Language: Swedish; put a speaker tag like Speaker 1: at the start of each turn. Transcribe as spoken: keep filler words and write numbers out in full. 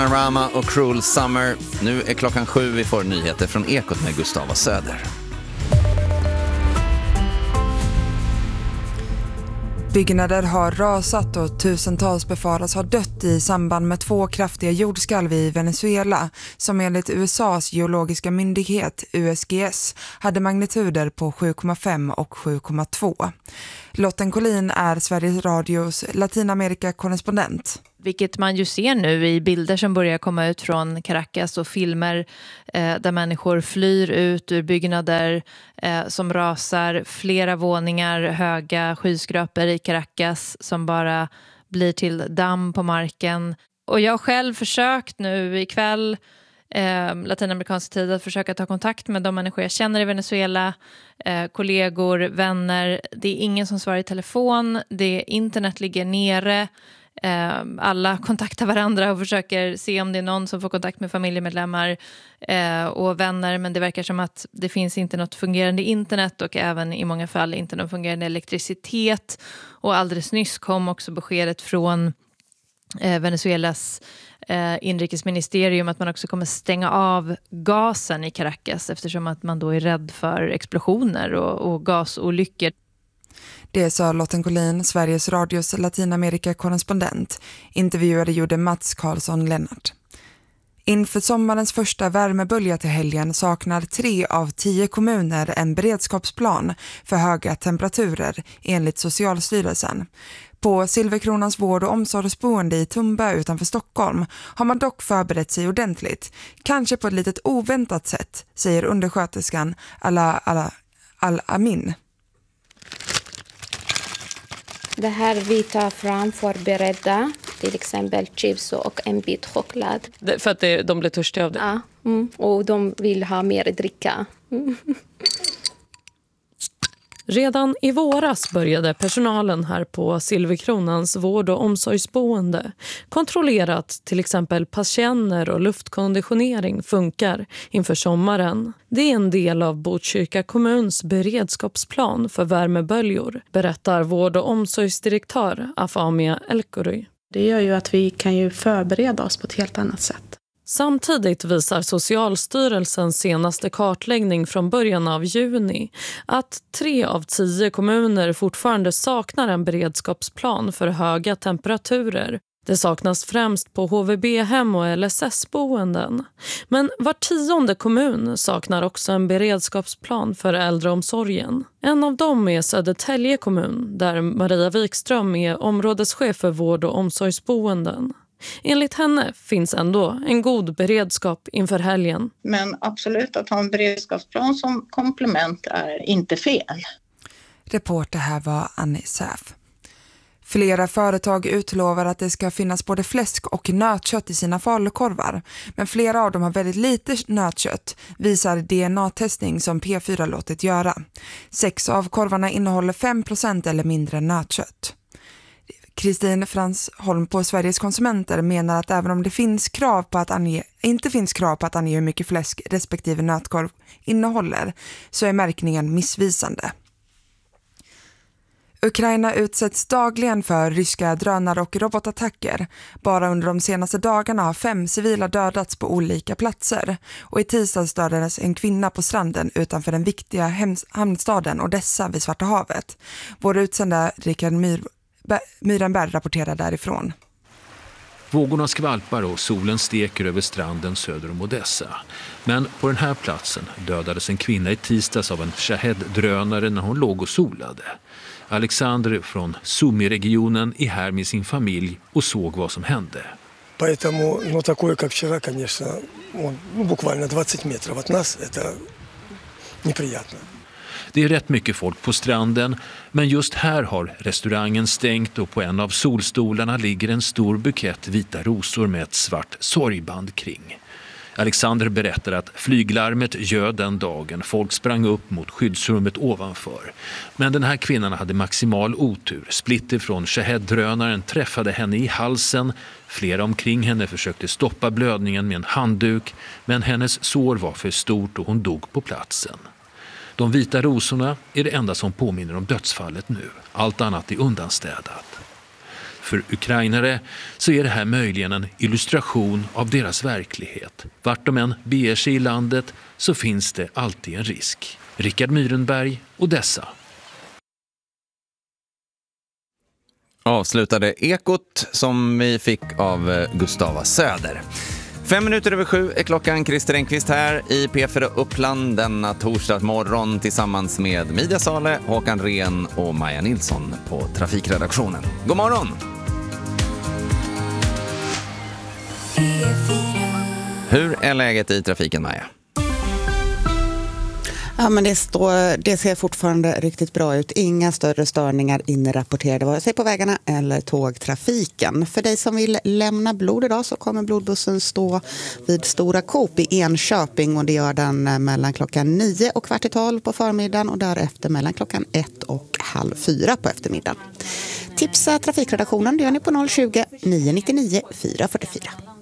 Speaker 1: Rama och Cruel Summer. Nu är klockan sju, vi får nyheter från Ekot med Gustava Söder.
Speaker 2: Byggnader har rasat och tusentals befaras ha dött i samband med två kraftiga jordskalv i Venezuela som enligt U S A:s geologiska myndighet U S G S hade magnituder på sju komma fem och sju komma två. Lotten Collin är Sveriges Radios Latinamerika-korrespondent.
Speaker 3: Vilket man ju ser nu i bilder som börjar komma ut från Caracas och filmer eh, där människor flyr ut ur byggnader eh, som rasar, flera våningar höga skyskrapor i Caracas som bara blir till damm på marken. Och jag har själv försökt nu ikväll, eh, latinamerikansk tid, att försöka ta kontakt med de människor jag känner i Venezuela, eh, kollegor, vänner. Det är ingen som svarar i telefon, det internet ligger nere. Alla kontaktar varandra och försöker se om det är någon som får kontakt med familjemedlemmar eh, och vänner, men det verkar som att det finns inte något fungerande internet och även i många fall inte någon fungerande elektricitet. Och alldeles nyss kom också beskedet från eh, Venezuelas eh, inrikesministerium att man också kommer stänga av gasen i Caracas eftersom att man då är rädd för explosioner och, och gasolyckor.
Speaker 2: Det sa Lotten Collin, Sveriges Radios Latinamerika-korrespondent. Intervjuade gjorde Mats Karlsson Lennart. Inför sommarens första värmebölja till helgen saknar tre av tio kommuner en beredskapsplan för höga temperaturer enligt Socialstyrelsen. På Silverkronans vård- och omsorgsboende i Tumba utanför Stockholm har man dock förberett sig ordentligt. Kanske på ett litet oväntat sätt, säger undersköterskan Ala, Ala, Al-Amin.
Speaker 4: Det här vi tar fram förberedda, till exempel chips och en bit choklad.
Speaker 5: Det, för att det, de blir törstiga av det?
Speaker 4: Ja, mm, och de vill ha mer dricka. Mm.
Speaker 5: Redan i våras började personalen här på Silverkronans vård- och omsorgsboende kontrollera att till exempel patienter och luftkonditionering funkar inför sommaren. Det är en del av Botkyrka kommuns beredskapsplan för värmeböljor, berättar vård- och omsorgsdirektör Afamia Elkory.
Speaker 6: Det gör ju att vi kan ju förbereda oss på ett helt annat sätt.
Speaker 5: Samtidigt visar Socialstyrelsens senaste kartläggning från början av juni att tre av tio kommuner fortfarande saknar en beredskapsplan för höga temperaturer. Det saknas främst på H V B-hem och L S S-boenden. Men var tionde kommun saknar också en beredskapsplan för äldreomsorgen. En av dem är Södertälje kommun, där Maria Wikström är områdeschef för vård- och omsorgsboenden. Enligt henne finns ändå en god beredskap inför helgen.
Speaker 7: Men absolut, att ha en beredskapsplan som komplement är inte fel.
Speaker 2: Reporter här var Annie Säf. Flera företag utlovar att det ska finnas både fläsk och nötkött i sina falukorvar. Men flera av dem har väldigt lite nötkött, visar D N A-testning som P fyra låtit göra. Sex av korvarna innehåller fem procent eller mindre nötkött. Kristin Fransholm på Sveriges konsumenter menar att även om det finns krav på att ange, inte finns krav på att ange hur mycket fläsk respektive nötkorv innehåller, så är märkningen missvisande. Ukraina utsätts dagligen för ryska drönare- och robotattacker. Bara under de senaste dagarna har fem civila dödats på olika platser. Och i tisdags dödades en kvinna på stranden utanför den viktiga hems- hamnstaden Odessa vid Svarta havet. Vår utsända Rickard Myr- Myrenberg rapporterar därifrån.
Speaker 8: Vågorna skvalpar och solen steker över stranden söder om Odessa. Men på den här platsen dödades en kvinna i tisdags av en Shahed-drönare när hon låg och solade. Alexander från Суми-regionen är här med sin familj och såg vad som hände.
Speaker 9: Поэтому, ну, такое, как вчера, конечно, он, ну, буквально двадцать метров от нас, это неприятно.
Speaker 8: Det är rätt mycket folk på stranden, men just här har restaurangen stängt och på en av solstolarna ligger en stor bukett vita rosor med ett svart sorgband kring. Alexander berättar att flyglarmet göd den dagen. Folk sprang upp mot skyddsrummet ovanför. Men den här kvinnan hade maximal otur. Splitter från Shahed-drönaren träffade henne i halsen. Flera omkring henne försökte stoppa blödningen med en handduk, men hennes sår var för stort och hon dog på platsen. De vita rosorna är det enda som påminner om dödsfallet nu. Allt annat är undanstädat. för ukrainare så är det här möjligen en illustration av deras verklighet. Vart de än beger sig i landet så finns det alltid en risk. Rickard Myrenberg, Odessa.
Speaker 1: Avslutade Ekot som vi fick av Gustava Söder. Fem minuter över sju är klockan. Christer Engqvist här i P fyra Uppland denna torsdagsmorgon tillsammans med Media Sale, Håkan Ren och Maja Nilsson på trafikredaktionen. God morgon! Hur är läget i trafiken, Maja?
Speaker 10: Ja, men det, står, det ser fortfarande riktigt bra ut. Inga större störningar inrapporterade vare sig på vägarna eller tågtrafiken. För dig som vill lämna blod idag så kommer blodbussen stå vid Stora Coop i Enköping och det gör den mellan klockan nio och kvart i tolv på förmiddagen och därefter mellan klockan ett och halv fyra på eftermiddagen. Tipsa trafikredaktionen, det gör ni på noll tjugo, nio nio nio, fyra fyra fyra.